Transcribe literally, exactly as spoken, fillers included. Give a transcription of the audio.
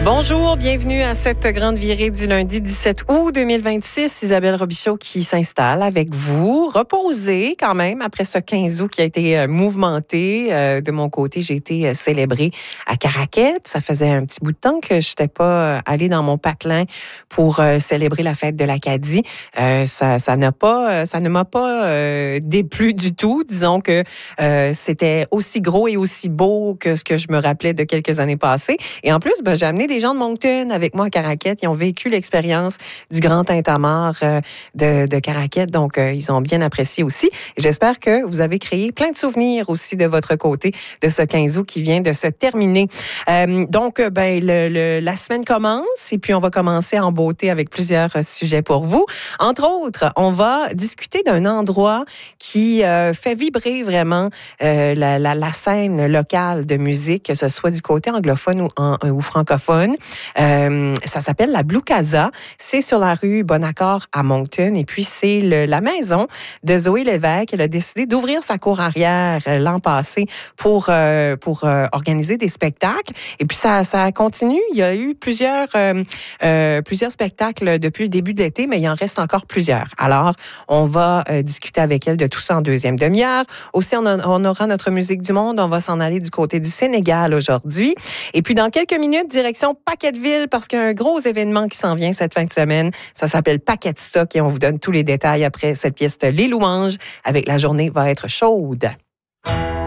Bonjour, bienvenue à cette grande virée du lundi dix-sept août deux mille vingt-six. Isabelle Robichaud qui s'installe avec vous, reposée quand même après ce quinze août qui a été mouvementé. Euh, de mon côté, j'ai été célébrée à Caraquette. Ça faisait un petit bout de temps que je n'étais pas allée dans mon patelin pour euh, célébrer la fête de l'Acadie. Euh, ça, ça n'a pas, ça ne m'a pas euh, déplu du tout. Disons que euh, c'était aussi gros et aussi beau que ce que je me rappelais de quelques années passées. Et en plus, ben, j'ai amené des gens de Moncton avec moi à Caraquette. Ils ont vécu l'expérience du grand tintamarre euh, de, de Caraquette. Donc, euh, ils ont bien apprécié aussi. J'espère que vous avez créé plein de souvenirs aussi de votre côté de ce quinze août qui vient de se terminer. Euh, donc, ben, le, le, la semaine commence et puis on va commencer en beauté avec plusieurs sujets pour vous. Entre autres, on va discuter d'un endroit qui euh, fait vibrer vraiment euh, la, la, la scène locale de musique, que ce soit du côté anglophone ou, en, ou francophone. Euh, ça s'appelle la Blue Casa. C'est sur la rue Bonaccord à Moncton. Et puis, c'est le, la maison de Zoé Lévesque. Elle a décidé d'ouvrir sa cour arrière euh, l'an passé pour, euh, pour euh, organiser des spectacles. Et puis, ça, ça continue. Il y a eu plusieurs, euh, euh, plusieurs spectacles depuis le début de l'été, mais il en reste encore plusieurs. Alors, on va euh, discuter avec elle de tout ça en deuxième demi-heure. Aussi, on, a, on aura notre musique du monde. On va s'en aller du côté du Sénégal aujourd'hui. Et puis, dans quelques minutes, direction Paquetteville, parce qu'il y a un gros événement qui s'en vient cette fin de semaine. Ça s'appelle Paquet Stock et on vous donne tous les détails après cette pièce de Les Louanges avec La journée va être chaude.